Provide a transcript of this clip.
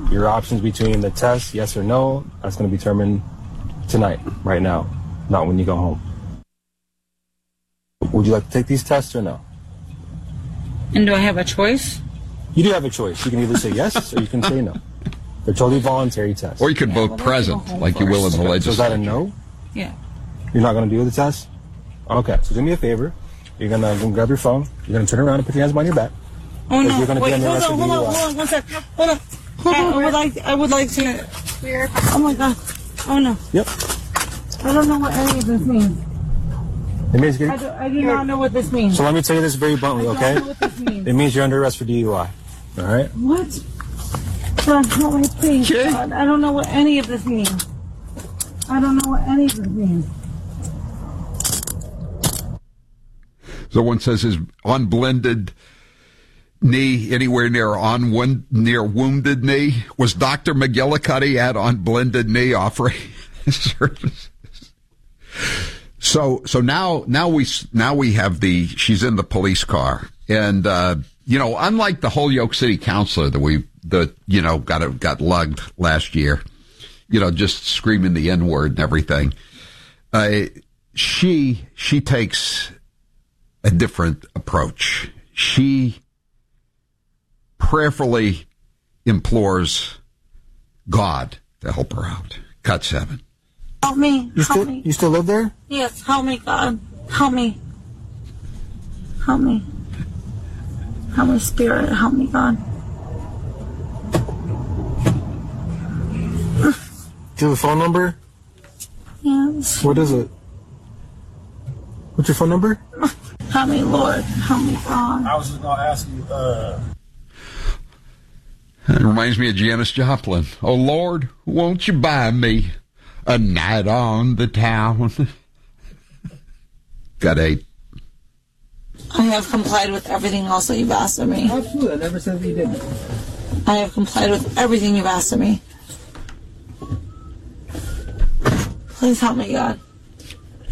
Your options between the test, yes or no, that's going to be determined tonight, right now, not when you go home. Would you like to take these tests or no? And do I have a choice? You do have a choice. You can either say yes or you can say no. They're totally voluntary tests. Or you could vote present, like you will in the legislature. So is that a no? Yeah. You're not going to do the test? Okay, so do me a favor. You're going to grab your phone. You're going to turn around and put your hands behind your back. Oh, no. You're going to be on the rest of the hold on, 1 sec. Hold on. I would like to... Oh, my God. Oh, no. Yep. I don't know what any of this means. It means I do not know what this means. So let me tell you this very bluntly, okay? I don't know what this means. It means you're under arrest for DUI. All right? What? God, help me, please. God, I don't know what any of this means. I don't know what any of this means. So one says his unblended knee anywhere near wounded knee. Was Dr. McGillicuddy at unblended knee offering services? So now we have she's in the police car, and unlike the Holyoke City councilor that got lugged last year, just screaming the N-word and everything, she takes a different approach. She prayerfully implores God to help her out. Cut 7. Help me. You still live there? Yes, help me, God. Help me. Help me. Help me, Spirit. Help me, God. Do you have a phone number? Yes. What is it? What's your phone number? Help me, Lord. Help me, God. I was just going to ask you, It reminds me of Janis Joplin. Oh, Lord, won't you buy me a night on the town? Got 8. I have complied with everything else that you've asked of me. Absolutely. I never said that you didn't. I have complied with everything you've asked of me. Please help me, God.